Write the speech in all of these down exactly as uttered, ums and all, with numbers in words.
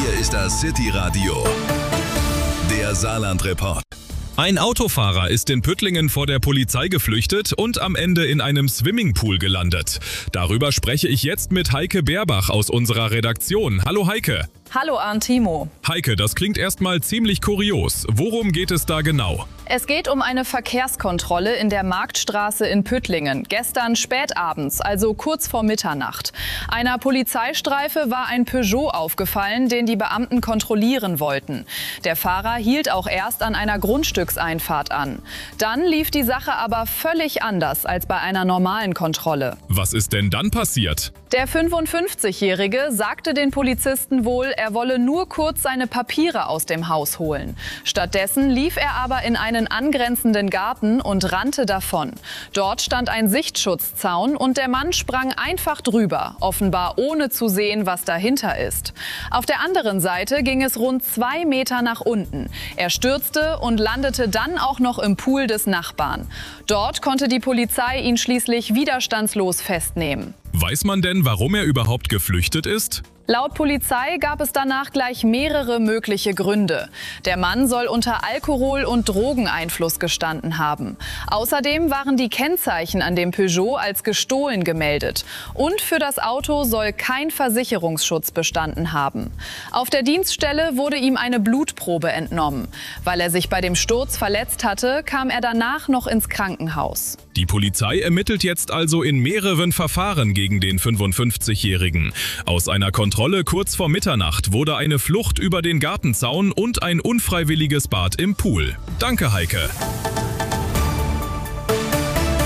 Hier ist das City Radio, der Saarland-Report. Ein Autofahrer ist in Püttlingen vor der Polizei geflüchtet und am Ende in einem Swimmingpool gelandet. Darüber spreche ich jetzt mit Heike Beerbach aus unserer Redaktion. Hallo Heike. Hallo Arntimo. Heike, das klingt erstmal ziemlich kurios. Worum geht es da genau? Es geht um eine Verkehrskontrolle in der Marktstraße in Püttlingen. Gestern spätabends, also kurz vor Mitternacht. Einer Polizeistreife war ein Peugeot aufgefallen, den die Beamten kontrollieren wollten. Der Fahrer hielt auch erst an einer Grundstückseinfahrt an. Dann lief die Sache aber völlig anders als bei einer normalen Kontrolle. Was ist denn dann passiert? Der fünfundfünfzigjährige sagte den Polizisten wohl, er wolle nur kurz seine Papiere aus dem Haus holen. Stattdessen lief er aber in einen angrenzenden Garten und rannte davon. Dort stand ein Sichtschutzzaun und der Mann sprang einfach drüber, offenbar ohne zu sehen, was dahinter ist. Auf der anderen Seite ging es rund zwei Meter nach unten. Er stürzte und landete dann auch noch im Pool des Nachbarn. Dort konnte die Polizei ihn schließlich widerstandslos festnehmen. Weiß man denn, warum er überhaupt geflüchtet ist? Laut Polizei gab es danach gleich mehrere mögliche Gründe. Der Mann soll unter Alkohol- und Drogeneinfluss gestanden haben. Außerdem waren die Kennzeichen an dem Peugeot als gestohlen gemeldet. Und für das Auto soll kein Versicherungsschutz bestanden haben. Auf der Dienststelle wurde ihm eine Blutprobe entnommen. Weil er sich bei dem Sturz verletzt hatte, kam er danach noch ins Krankenhaus. Die Polizei ermittelt jetzt also in mehreren Verfahren gegen den fünfundfünfzigjährigen. Aus einer Kontrolle kurz vor Mitternacht wurde eine Flucht über den Gartenzaun und ein unfreiwilliges Bad im Pool. Danke, Heike.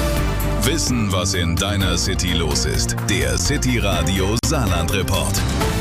Wissen, was in deiner City los ist. Der City Radio Saarland-Report.